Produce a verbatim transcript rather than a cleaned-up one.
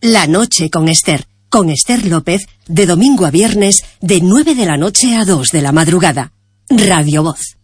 La noche con Esther, con Esther López, de domingo a viernes, de nueve de la noche a dos de la madrugada. Radio Voz.